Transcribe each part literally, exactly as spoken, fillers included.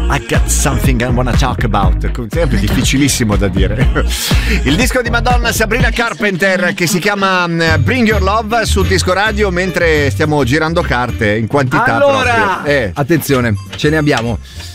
I got something I wanna talk about. È difficilissimo da dire. Il disco di Madonna Sabrina Carpenter che si chiama Bring Your Love sul disco radio mentre stiamo girando carte in quantità. Allora, eh. attenzione, ce ne abbiamo.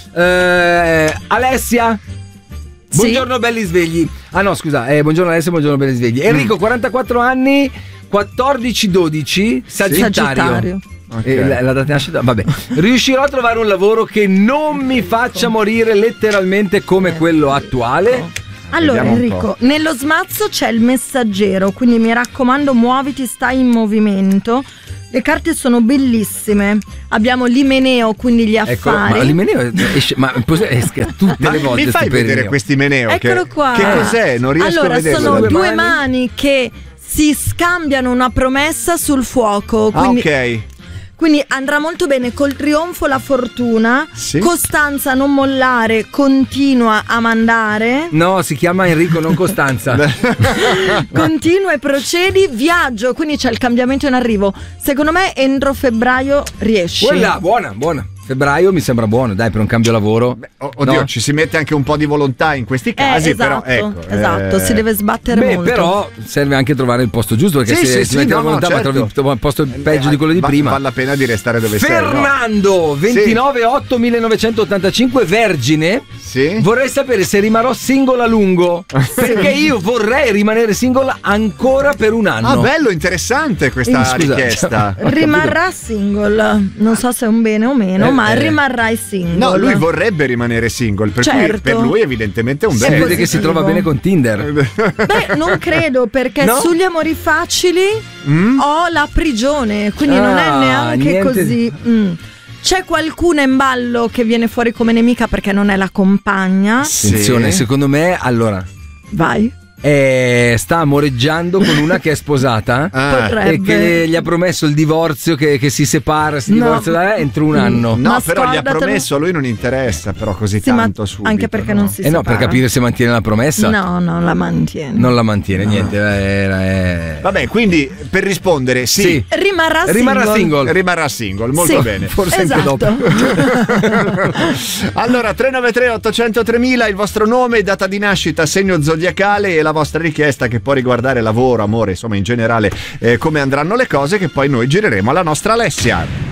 Eh, Alessia. Sì. Buongiorno belli svegli. Ah no, scusa, eh, buongiorno Alessia, buongiorno belli svegli. Enrico, quarantaquattro anni, quattordici dodici, Sagittario. Sagittario. Okay. Eh, la, la data di nascita, vabbè. Riuscirò a trovare un lavoro che non mi faccia morire letteralmente come quello attuale? Allora Enrico, nello smazzo c'è il Messaggero, quindi mi raccomando muoviti, stai in movimento. Le carte sono bellissime. Abbiamo l'Imeneo, quindi gli affari. Ecco, ma l'Imeneo esce, ma esce tutte ma le volte. Mi fai vedere questi Imeneo? Eccolo che, qua. Che cos'è? Non riesco allora, a vederlo. Allora, sono due, due mani. mani che si scambiano una promessa sul fuoco. Quindi, ah, ok. Quindi andrà molto bene col trionfo la fortuna. Sì. Costanza, non mollare, continua a mandare. No, si chiama Enrico, non Costanza. Continua e procedi. Viaggio, quindi c'è il cambiamento in arrivo. Secondo me entro febbraio riesci. Quella, buona, buona. Febbraio mi sembra buono, dai, per un cambio lavoro. Beh, oddio, no? Ci si mette anche un po' di volontà in questi casi, eh, esatto, però ecco, esatto, eh... si deve sbattere Beh, molto. però serve anche trovare il posto giusto, perché sì, se sì, si sì, mette no, la volontà, no, certo. ma trovi un posto peggio eh, di quello di va, prima. Vale la pena di restare dove Fernando, sei. No? ventinove otto millenovecentottantacinque, vergine. Sì. Vorrei sapere se rimarrò single a lungo, perché io vorrei rimanere single ancora per un anno. Ah, bello, interessante questa eh, scusa, richiesta. Rimarrà single, non so se è un bene o meno, eh, ma eh. rimarrai single. No, lui vorrebbe rimanere single, per certo. cui per lui evidentemente è un Si bene. vede che si trova bene con Tinder. Beh, non credo, perché no? sugli amori facili Mm? ho la prigione, quindi non è Ah, neanche niente. così. Mm. C'è qualcuna in ballo che viene fuori come nemica perché non è la compagna. Sì. Attenzione, secondo me, allora, Vai. eh, sta amoreggiando con una che è sposata Ah. Potrebbe. e che gli ha promesso il divorzio, che, che si separa, si No. divorzia da lei entro un anno. No, Ma però gli ha scordatelo. promesso, a lui non interessa però così Sì, ma tanto subito. anche perché no? non si Eh no, per separa. capire se mantiene la promessa. No, non la mantiene. Non la mantiene, niente. Era, è... Vabbè, quindi per rispondere sì, Sì. Rimarrà single. Rimarrà single. rimarrà single, molto Sì. bene. Forse Esatto. anche dopo. Allora, tre nove tre otto zero zero tremila, il vostro nome, data di nascita, segno zodiacale e la vostra richiesta, che può riguardare lavoro, amore, insomma in generale, eh, come andranno le cose, che poi noi gireremo alla nostra Alessia.